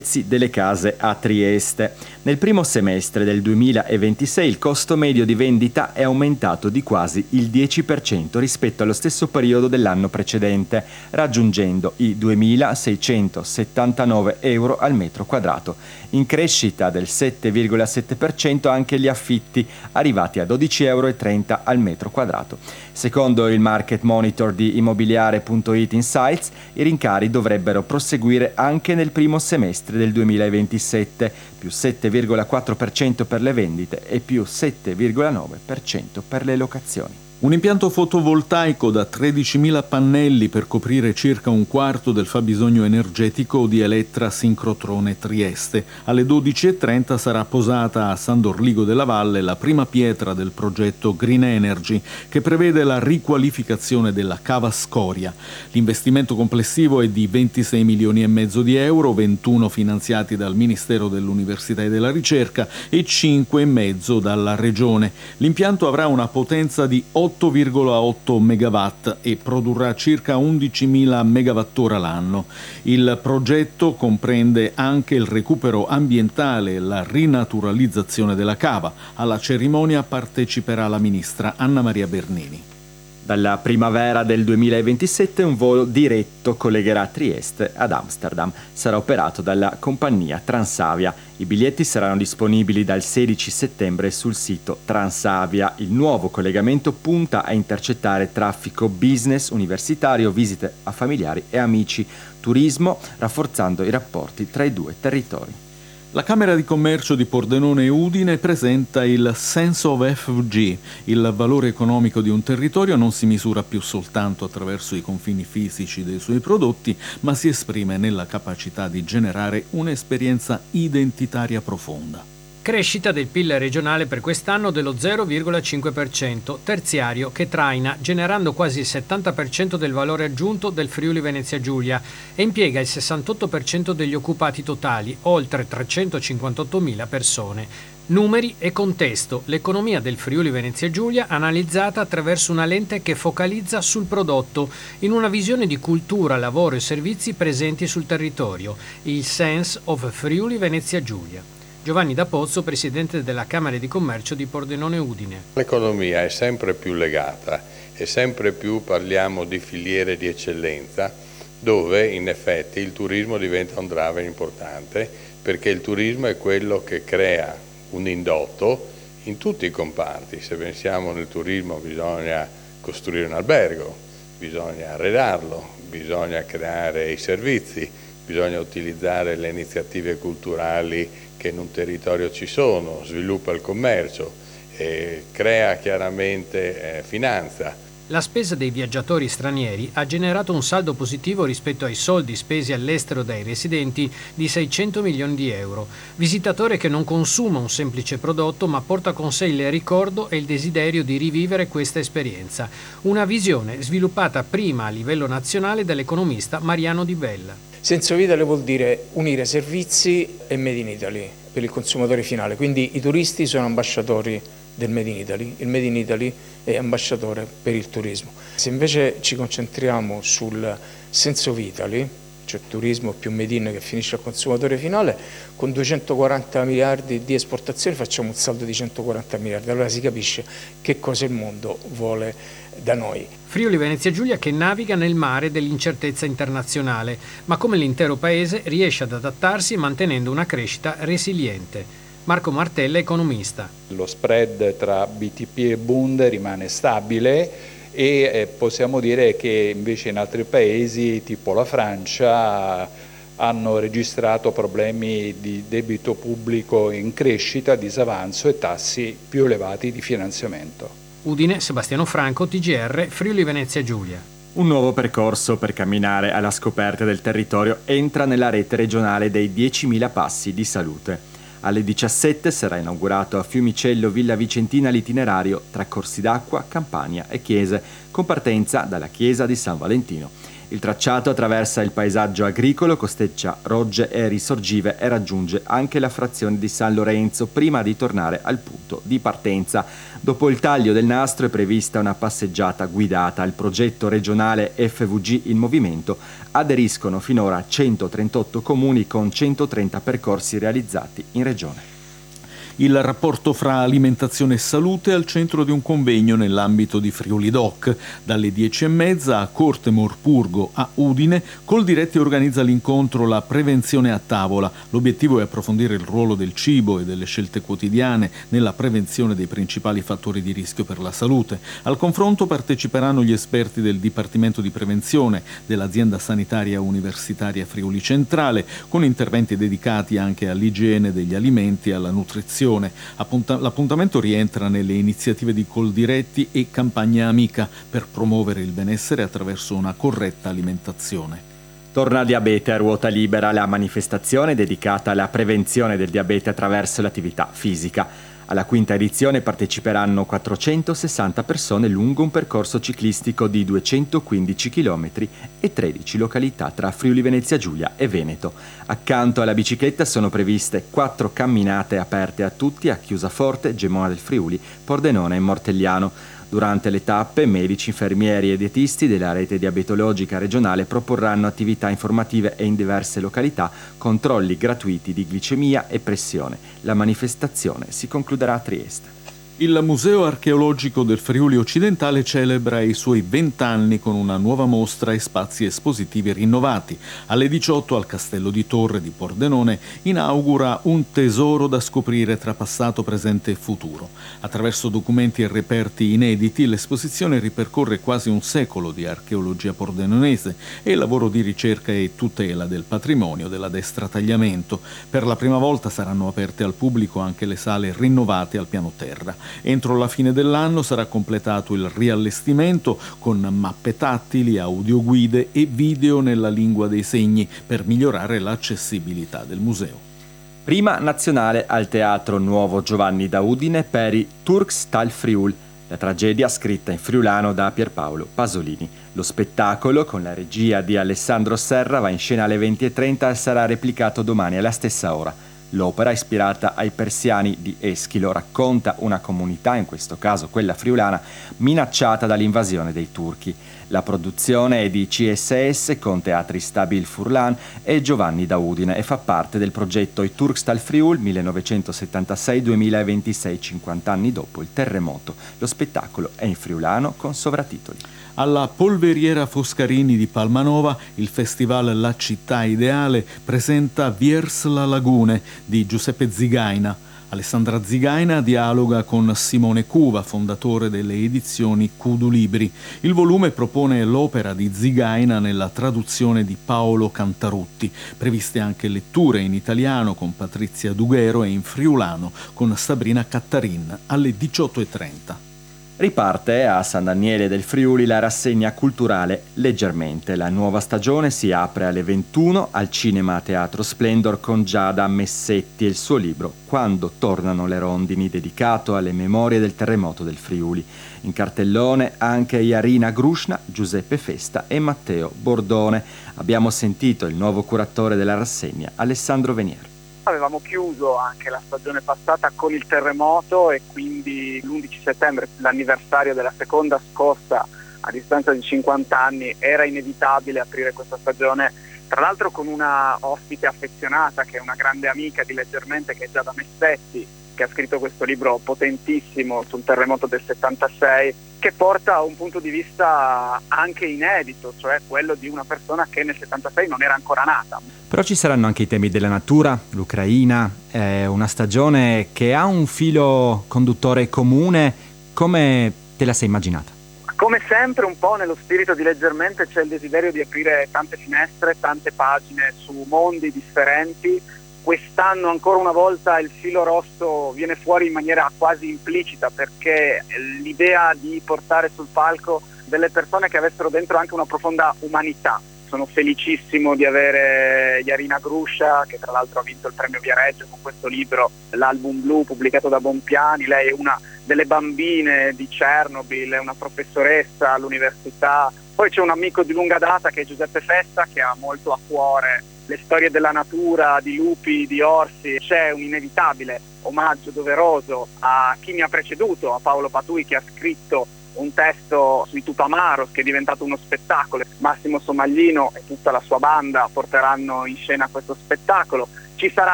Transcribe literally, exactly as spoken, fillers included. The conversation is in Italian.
delle case a Trieste. Nel primo semestre del duemilaventisei il costo medio di vendita è aumentato di quasi il dieci per cento rispetto allo stesso periodo dell'anno precedente, raggiungendo i duemilaseicentosettantanove euro al metro quadrato. In crescita del sette virgola sette per cento anche gli affitti, arrivati a dodici virgola trenta euro al metro quadrato. Secondo il market monitor di immobiliare punto it Insights, i rincari dovrebbero proseguire anche nel primo semestre del duemilaventisette, più sette virgola quattro per cento per le vendite e più sette virgola nove per cento per le locazioni. Un impianto fotovoltaico da tredicimila pannelli per coprire circa un quarto del fabbisogno energetico di Elettra Sincrotrone Trieste. Alle dodici e trenta sarà posata a San Dorligo della Valle la prima pietra del progetto Green Energy, che prevede la riqualificazione della cava Scoria. L'investimento complessivo è di ventisei milioni e mezzo di euro, ventuno finanziati dal Ministero dell'Università e della Ricerca e cinque e mezzo dalla Regione. L'impianto avrà una potenza di otto virgola otto megawatt e produrrà circa undicimila megawattora l'anno. Il progetto comprende anche il recupero ambientale e la rinaturalizzazione della cava. Alla cerimonia parteciperà la ministra Anna Maria Bernini. Dalla primavera del duemilaventisette un volo diretto collegherà Trieste ad Amsterdam. Sarà operato dalla compagnia Transavia. I biglietti saranno disponibili dal sedici settembre sul sito Transavia. Il nuovo collegamento punta a intercettare traffico business, universitario, visite a familiari e amici, turismo, rafforzando i rapporti tra i due territori. La Camera di Commercio di Pordenone e Udine presenta il Sense of F G. Il valore economico di un territorio non si misura più soltanto attraverso i confini fisici dei suoi prodotti, ma si esprime nella capacità di generare un'esperienza identitaria profonda. Crescita del P I L regionale per quest'anno dello zero virgola cinque per cento, terziario che traina, generando quasi il settanta per cento del valore aggiunto del Friuli Venezia Giulia e impiega il sessantotto per cento degli occupati totali, oltre trecentocinquantottomila persone. Numeri e contesto. L'economia del Friuli Venezia Giulia analizzata attraverso una lente che focalizza sul prodotto, in una visione di cultura, lavoro e servizi presenti sul territorio. Il Sense of Friuli Venezia Giulia. Giovanni Da Pozzo, presidente della Camera di Commercio di Pordenone Udine. L'economia è sempre più legata e sempre più parliamo di filiere di eccellenza, dove in effetti il turismo diventa un driver importante, perché il turismo è quello che crea un indotto in tutti i comparti. Se pensiamo nel turismo bisogna costruire un albergo, bisogna arredarlo, bisogna creare i servizi, bisogna utilizzare le iniziative culturali che in un territorio ci sono, sviluppa il commercio, eh, crea chiaramente eh, finanza. La spesa dei viaggiatori stranieri ha generato un saldo positivo rispetto ai soldi spesi all'estero dai residenti di seicento milioni di euro. Visitatore che non consuma un semplice prodotto ma porta con sé il ricordo e il desiderio di rivivere questa esperienza. Una visione sviluppata prima a livello nazionale dall'economista Mariano Di Bella. Senso Vitale vuol dire unire servizi e Made in Italy per il consumatore finale, quindi i turisti sono ambasciatori del Made in Italy, il Made in Italy è ambasciatore per il turismo. Se invece ci concentriamo sul Senso Vitale, cioè turismo più Made in che finisce al consumatore finale, con duecentoquaranta miliardi di esportazioni facciamo un saldo di centoquaranta miliardi, allora si capisce che cosa il mondo vuole da noi. Friuli Venezia Giulia che naviga nel mare dell'incertezza internazionale, ma come l'intero paese riesce ad adattarsi mantenendo una crescita resiliente. Marco Martella, economista. Lo spread tra B T P e Bund rimane stabile e eh, possiamo dire che invece in altri paesi, tipo la Francia, hanno registrato problemi di debito pubblico in crescita, disavanzo e tassi più elevati di finanziamento. Udine, Sebastiano Franco, T G R, Friuli Venezia Giulia. Un nuovo percorso per camminare alla scoperta del territorio entra nella rete regionale dei diecimila passi di salute. Alle diciassette sarà inaugurato a Fiumicello Villa Vicentina l'itinerario tra corsi d'acqua, campagna e chiese, con partenza dalla chiesa di San Valentino. Il tracciato attraversa il paesaggio agricolo, costeggia Rogge e Risorgive e raggiunge anche la frazione di San Lorenzo prima di tornare al punto di partenza. Dopo il taglio del nastro è prevista una passeggiata guidata. Al progetto regionale F V G in movimento aderiscono finora centotrentotto comuni con centotrenta percorsi realizzati in regione. Il rapporto fra alimentazione e salute è al centro di un convegno nell'ambito di Friuli Doc. Dalle dieci e mezza a Corte Morpurgo a Udine, Coldiretti organizza l'incontro La prevenzione a tavola. L'obiettivo è approfondire il ruolo del cibo e delle scelte quotidiane nella prevenzione dei principali fattori di rischio per la salute. Al confronto parteciperanno gli esperti del Dipartimento di Prevenzione dell'Azienda Sanitaria Universitaria Friuli Centrale, con interventi dedicati anche all'igiene degli alimenti e alla nutrizione. L'appuntamento rientra nelle iniziative di Coldiretti e Campagna Amica per promuovere il benessere attraverso una corretta alimentazione. Torna Diabete a ruota libera, la manifestazione dedicata alla prevenzione del diabete attraverso l'attività fisica. Alla quinta edizione parteciperanno quattrocentosessanta persone lungo un percorso ciclistico di duecentoquindici chilometri e tredici località tra Friuli Venezia Giulia e Veneto. Accanto alla bicicletta sono previste quattro camminate aperte a tutti a Chiusaforte, Gemona del Friuli, Pordenone e Mortegliano. Durante le tappe, medici, infermieri e dietisti della rete diabetologica regionale proporranno attività informative e in diverse località controlli gratuiti di glicemia e pressione. La manifestazione si concluderà a Trieste. Il Museo Archeologico del Friuli Occidentale celebra i suoi vent'anni con una nuova mostra e spazi espositivi rinnovati. Alle diciotto al Castello di Torre di Pordenone inaugura Un tesoro da scoprire tra passato, presente e futuro. Attraverso documenti e reperti inediti, l'esposizione ripercorre quasi un secolo di archeologia pordenonese e il lavoro di ricerca e tutela del patrimonio della destra tagliamento. Per la prima volta saranno aperte al pubblico anche le sale rinnovate al piano terra. Entro la fine dell'anno sarà completato il riallestimento con mappe tattili, audioguide e video nella lingua dei segni per migliorare l'accessibilità del museo. Prima nazionale al Teatro Nuovo Giovanni da Udine per i Turks Tal Friul, la tragedia scritta in friulano da Pierpaolo Pasolini. Lo spettacolo, con la regia di Alessandro Serra, va in scena alle venti e trenta e sarà replicato domani alla stessa ora. L'opera, ispirata ai persiani di Eschilo, racconta una comunità, in questo caso quella friulana, minacciata dall'invasione dei turchi. La produzione è di C S S con Teatri Stabil Furlan e Giovanni da Udine e fa parte del progetto I Turks Tal Friul millenovecentosettantasei duemilaventisei, cinquanta anni dopo il terremoto. Lo spettacolo è in friulano con sovratitoli. Alla Polveriera Foscarini di Palmanova, il festival La città ideale presenta Viers la Lagune di Giuseppe Zigaina. Alessandra Zigaina dialoga con Simone Cuva, fondatore delle edizioni Cudu Libri. Il volume propone l'opera di Zigaina nella traduzione di Paolo Cantarutti. Previste anche letture in italiano con Patrizia Dughero e in friulano con Sabrina Cattarin alle diciotto e trenta. Riparte a San Daniele del Friuli la rassegna culturale Leggermente. La nuova stagione si apre alle ventuno al Cinema Teatro Splendor con Giada Messetti e il suo libro Quando tornano le rondini, dedicato alle memorie del terremoto del Friuli. In cartellone anche Jarina Grushna, Giuseppe Festa e Matteo Bordone. Abbiamo sentito il nuovo curatore della rassegna, Alessandro Venier. Avevamo chiuso anche la stagione passata con il terremoto e quindi l'undici settembre, l'anniversario della seconda scossa a distanza di cinquanta anni, era inevitabile aprire questa stagione, tra l'altro con una ospite affezionata che è una grande amica di Leggermente, che è Giada Messetti, che ha scritto questo libro potentissimo sul terremoto del settantasei, che porta a un punto di vista anche inedito, cioè quello di una persona che nel settantasei non era ancora nata. Però ci saranno anche i temi della natura, l'Ucraina, è una stagione che ha un filo conduttore comune. Come te la sei immaginata? Come sempre, un po' nello spirito di Leggermente c'è il desiderio di aprire tante finestre, tante pagine su mondi differenti. Quest'anno ancora una volta il filo rosso viene fuori in maniera quasi implicita, perché l'idea di portare sul palco delle persone che avessero dentro anche una profonda umanità. Sono felicissimo di avere Jarina Grushna, che tra l'altro ha vinto il premio Viareggio con questo libro, l'album blu pubblicato da Bompiani. Lei è una delle bambine di Chernobyl, è una professoressa all'università. Poi c'è un amico di lunga data che è Giuseppe Festa, che ha molto a cuore le storie della natura, di lupi, di orsi. C'è un inevitabile omaggio doveroso a chi mi ha preceduto, a Paolo Patui, che ha scritto un testo sui Tupamaros che è diventato uno spettacolo. Massimo Somaglino e tutta la sua banda porteranno in scena questo spettacolo. Ci sarà